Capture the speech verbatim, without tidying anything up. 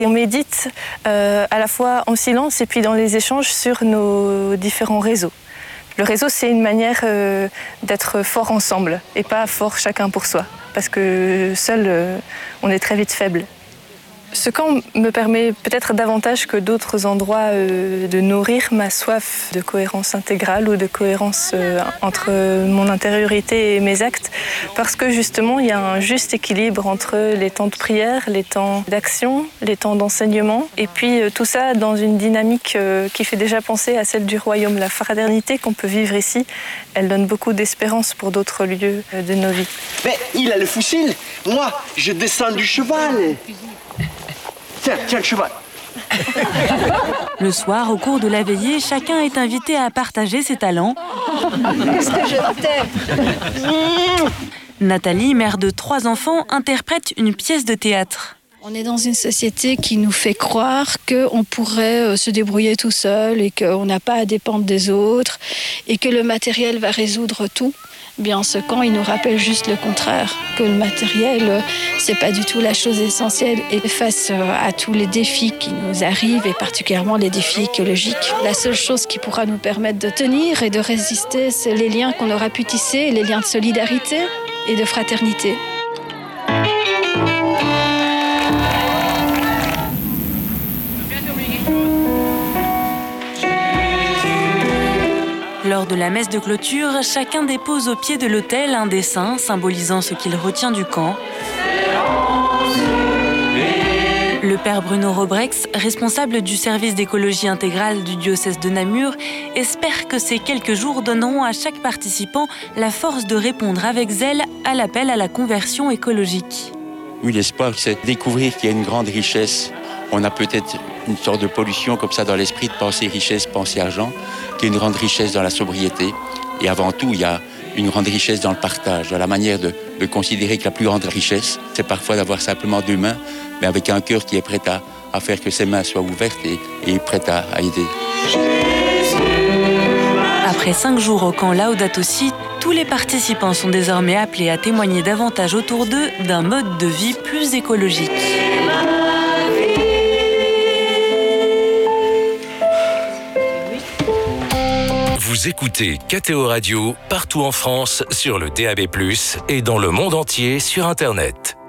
On médite euh, à la fois en silence et puis dans les échanges sur nos différents réseaux. Le réseau, c'est une manière euh, d'être fort ensemble et pas fort chacun pour soi, parce que seul, euh, on est très vite faible. Ce camp me permet peut-être davantage que d'autres endroits euh, de nourrir ma soif de cohérence intégrale ou de cohérence euh, entre mon intériorité et mes actes, parce que justement il y a un juste équilibre entre les temps de prière, les temps d'action, les temps d'enseignement, et puis euh, tout ça dans une dynamique euh, qui fait déjà penser à celle du royaume. La fraternité qu'on peut vivre ici, elle donne beaucoup d'espérance pour d'autres lieux euh, de nos vies. Mais il a le fusil, moi je descends du cheval. Tiens, tiens le cheval. Le soir, au cours de la veillée, chacun est invité à partager ses talents. Qu'est-ce que je t'aime. Nathalie, mère de trois enfants, interprète une pièce de théâtre. On est dans une société qui nous fait croire qu'on pourrait se débrouiller tout seul et qu'on n'a pas à dépendre des autres et que le matériel va résoudre tout. Bien, ce camp, il nous rappelle juste le contraire, que le matériel, c'est pas du tout la chose essentielle. Et face à tous les défis qui nous arrivent, et particulièrement les défis écologiques, la seule chose qui pourra nous permettre de tenir et de résister, c'est les liens qu'on aura pu tisser, les liens de solidarité et de fraternité. Lors de la messe de clôture, chacun dépose au pied de l'autel un dessin symbolisant ce qu'il retient du camp. Le père Bruno Robrex, responsable du service d'écologie intégrale du diocèse de Namur, espère que ces quelques jours donneront à chaque participant la force de répondre avec zèle à l'appel à la conversion écologique. Oui, l'espoir, c'est découvrir qu'il y a une grande richesse. On a peut-être une sorte de pollution comme ça dans l'esprit de penser richesse, penser argent, qu'il y a une grande richesse dans la sobriété. Et avant tout, il y a une grande richesse dans le partage, dans la manière de, de considérer que la plus grande richesse, c'est parfois d'avoir simplement deux mains, mais avec un cœur qui est prêt à, à faire que ses mains soient ouvertes et, et prêt à, à aider. Après cinq jours au camp Laudato Si, tous les participants sont désormais appelés à témoigner davantage autour d'eux d'un mode de vie plus écologique. Vous écoutez K T O Radio partout en France sur le D A B plus, et dans le monde entier sur Internet.